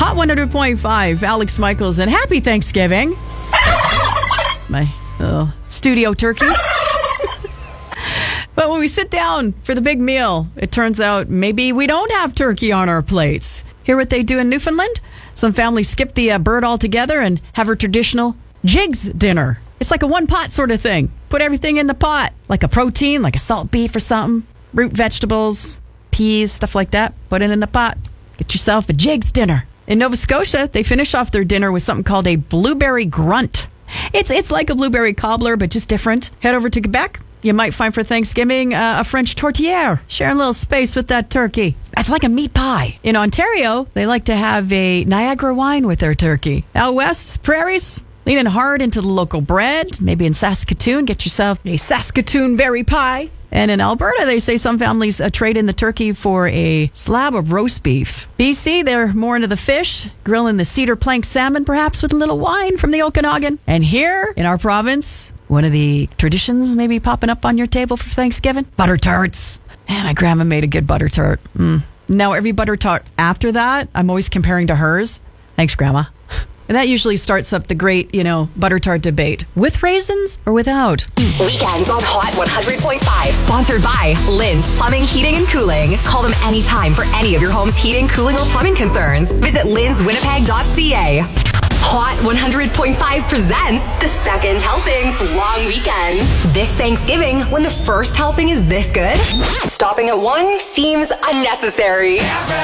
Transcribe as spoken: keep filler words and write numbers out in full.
Hot one hundred point five, Alex Michaels, and happy Thanksgiving. My uh, studio turkeys. But when we sit down for the big meal, it turns out maybe we don't have turkey on our plates. Hear what they do in Newfoundland? Some families skip the uh, bird altogether and have a traditional jigs dinner. It's like a one-pot sort of thing. Put everything in the pot, like a protein, like a salt beef or something, root vegetables, peas, stuff like that. Put it in the pot. Get yourself a jigs dinner. In Nova Scotia, they finish off their dinner with something called a blueberry grunt. It's it's like a blueberry cobbler, but just different. Head over to Quebec. You might find for Thanksgiving uh, a French tourtière, sharing a little space with that turkey. That's like a meat pie. In Ontario, they like to have a Niagara wine with their turkey. Out west, prairies, leaning hard into the local bread. Maybe in Saskatoon, get yourself a Saskatoon berry pie. And in Alberta, they say some families uh, trade in the turkey for a slab of roast beef. B C, they're more into the fish, grilling the cedar plank salmon, perhaps with a little wine from the Okanagan. And here in our province, one of the traditions maybe popping up on your table for Thanksgiving, butter tarts. Man, my grandma made a good butter tart. Mm. Now, every butter tart after that, I'm always comparing to hers. Thanks, Grandma. And that usually starts up the great, you know, butter tart debate. With raisins or without? Weekends on Hot one hundred point five. Sponsored by Lynn's Plumbing, Heating, and Cooling. Call them anytime for any of your home's heating, cooling, or plumbing concerns. Visit linns winnipeg dot c a. Hot one hundred point five presents the second helpings long weekend. This Thanksgiving, when the first helping is this good, stopping at one seems unnecessary.